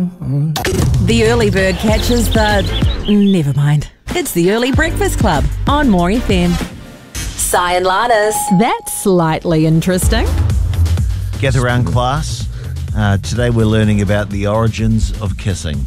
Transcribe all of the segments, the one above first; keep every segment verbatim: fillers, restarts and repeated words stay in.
The early bird catches the... Never mind. It's the Early Breakfast Club on More F M. Si and Lannis. That's slightly interesting. Gather round, class. Uh, today we're learning about the origins of kissing.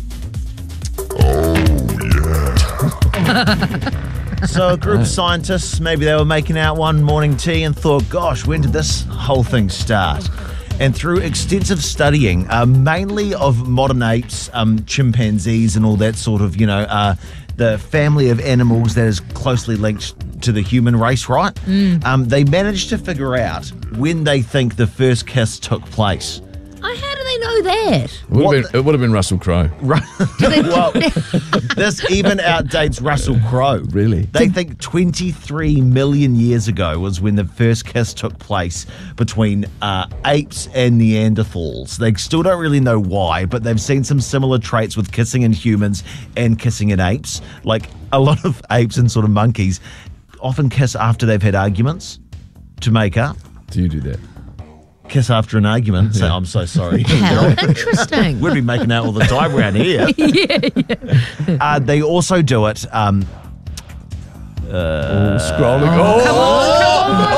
So a group of scientists, maybe they were making out one morning tea and thought, gosh, when did this whole thing start? And through extensive studying, uh, mainly of modern apes, um, chimpanzees and all that sort of, you know, uh, the family of animals that is closely linked to the human race, right? Mm. Um, they managed to figure out when they think the first kiss took place. Oh, how do they know that? It would, have been, it would have been Russell Crowe. Well, this even outdates Russell Crowe. Really? They think twenty-three million years ago was when the first kiss took place between uh, apes and Neanderthals. They still don't really know why, but they've seen some similar traits with kissing in humans and kissing in apes. Like a lot of apes and sort of monkeys often kiss after they've had arguments to make up. Do you do that? Kiss after an argument, say, yeah. I'm so sorry. How interesting. We'd be making out all the time around here. yeah, yeah. Uh, they also do it. Um, uh, oh, scrolling. Oh, oh, come on, come on.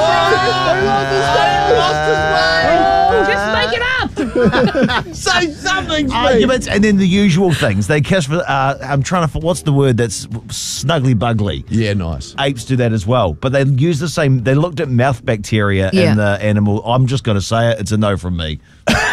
Oh, just make it up. Say something. Arguments and then the usual things. They kiss for, uh, I'm trying to, what's the word that's snuggly buggly? Yeah, nice. Apes do that as well. But they use the same, they looked at mouth bacteria yeah. in the animal. I'm just going to say it, it's a no from me.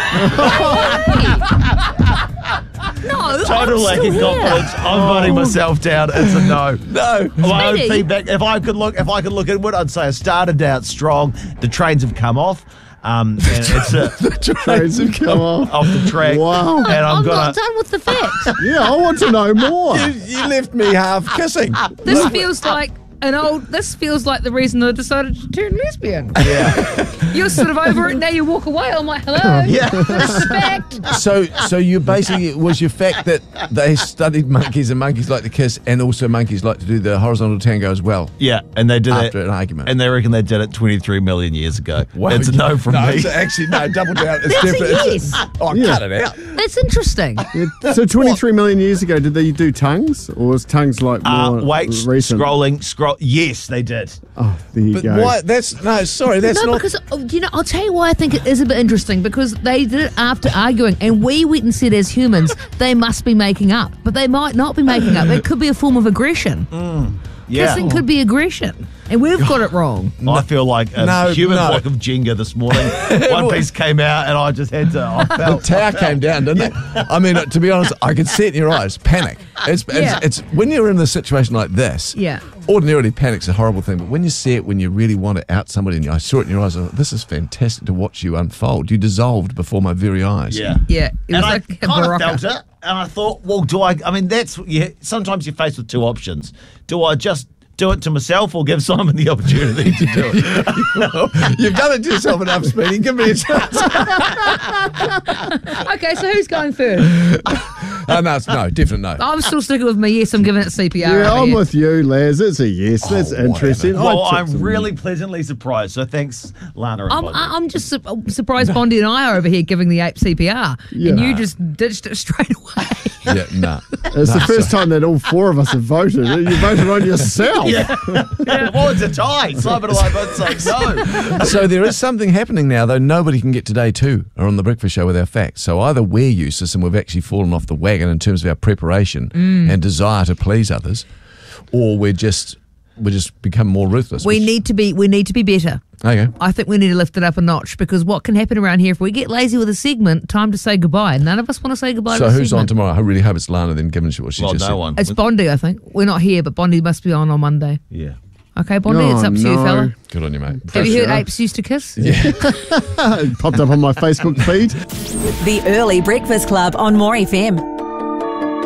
No, Total lack of confidence. I'm voting myself down. It's a no. No. My own Speedy. feedback. If I could look, if I could look inward, I'd say I started out strong. The trains have come off. Um, and it's a, the trains have come off. off the track. Wow. And I'm, I'm gonna. not done with the facts. Yeah, I want to know more. You, you left me half kissing. This feels like an old. This feels like the reason I decided to turn lesbian. Yeah. You're sort of over it now. You walk away. I'm like, hello. Yeah. Respect. So, so you basically was your fact that they studied monkeys and monkeys like to kiss, and also monkeys like to do the horizontal tango as well. Yeah, and they did after it, an argument, and they reckon they did it twenty-three million years ago. Wow. It's a no from no, me. It's actually no. Double down. It's That's different. a It's yes. a, oh, Yeah. cut it out. That's interesting. Yeah, so twenty-three million years ago, did they do tongues? Or was tongues like more Uh, wait, recent? scrolling, scroll. Yes, they did. Oh, there you But go. why? That's no. Sorry, that's no, not. because oh, you know, I'll tell you why I think it is a bit interesting. Because they did it after arguing, and we went and said, as humans, they must be making up, but they might not be making up. It could be a form of aggression. Mm, yeah. Kissing could be aggression, and we've got it wrong. I feel like a No, human no. block of Jenga this morning. One piece came out, and I just had to. I The felt, tower I felt- came down, didn't it? I mean, to be honest, I could see it in your eyes. Panic. It's, Yeah. it's, it's when you're in a situation like this. Yeah. Ordinarily, panic's a horrible thing, but when you see it, when you really want to out somebody, and I saw it in your eyes, I thought, this is fantastic to watch you unfold. You dissolved before my very eyes. Yeah. Yeah, it And was I like a kind of baraka. felt it, and I thought, well, do I? I mean, that's yeah. Sometimes you're faced with two options. Do I just do it to myself, or give Simon the opportunity to do it? You've done it to yourself enough, Speedy. Give me a chance. Okay, so who's going first? Oh, no, it's no, definite no. I'm still sticking with my yes. I'm giving it C P R. Yeah, over I'm here. with you, Les. It's a yes. That's whatever. interesting. I Well, took I'm some- really pleasantly surprised. So thanks, Lana. And I'm, Bondi. I'm just su- surprised Bondi and I are over here giving the ape C P R, Yeah. and you just ditched it straight away. Yeah, no. It's the first time that all four of us have voted. You voted on yourself. Yeah. Well, it's a tie. Simon and I both say no. So there is something happening now, though. Nobody can get today too, or on the breakfast show with our facts. So either we're useless and we've actually fallen off the wagon in terms of our preparation and desire to please others, or we're just we just become more ruthless. We which- need to be. We need to be better. Okay. I think we need to lift it up a notch, because what can happen around here if we get lazy with a segment? Time to say goodbye. None of us want to say goodbye. So to a who's on segment. tomorrow? I really hope it's Lana then, given what she Well, just no said. one. It's Bondi, I think. We're not here, but Bondi must be on on Monday. Yeah. Okay, Bondi, Oh, it's up to you, no. fella. Good on you, mate. Have you heard Pressure. apes used to kiss? It popped up on my Facebook feed. The Early Breakfast Club on More F M.